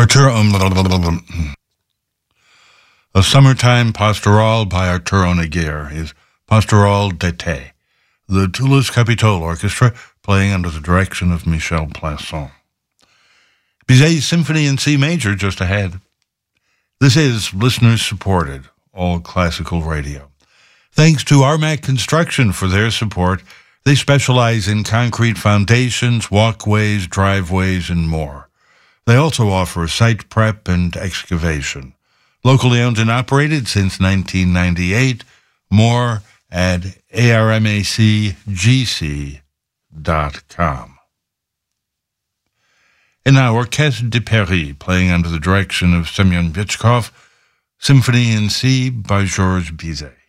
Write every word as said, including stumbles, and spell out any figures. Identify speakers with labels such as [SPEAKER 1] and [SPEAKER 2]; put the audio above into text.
[SPEAKER 1] Arturo, um, a summertime pastoral by Arturo Noguer is Pastoral d'été, the Toulouse Capitole Orchestra playing under the direction of Michel Plasson. Bizet's Symphony in C Major just ahead. This is listener-supported, all classical radio. Thanks to Armac Construction for their support. They specialize in concrete foundations, walkways, driveways, and more. They also offer site prep and excavation. Locally owned and operated since nineteen ninety-eight. More at armac g c dot com. And now, Orchestre de Paris, playing under the direction of Semyon Bychkov, Symphony in C by Georges Bizet.